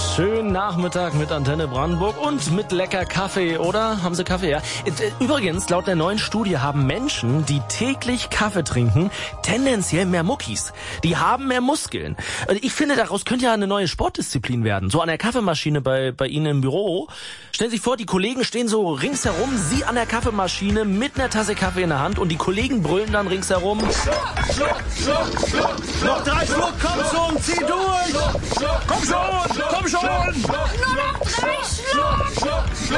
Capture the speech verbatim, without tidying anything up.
Schönen Nachmittag mit Antenne Brandenburg und mit lecker Kaffee, oder? Haben Sie Kaffee, ja? Übrigens, laut der neuen Studie haben Menschen, die täglich Kaffee trinken, tendenziell mehr Muckis. Die haben mehr Muskeln. Ich finde, daraus könnte ja eine neue Sportdisziplin werden. So an der Kaffeemaschine bei, bei Ihnen im Büro. Stellen Sie sich vor, die Kollegen stehen so ringsherum, Sie an der Kaffeemaschine mit einer Tasse Kaffee in der Hand und die Kollegen brüllen dann ringsherum. Schluck, Schluck, Schluck, Schluck, noch drei Schluck, komm schon, zieh durch! Komm schon, komm schon! Nur noch drei Schluck!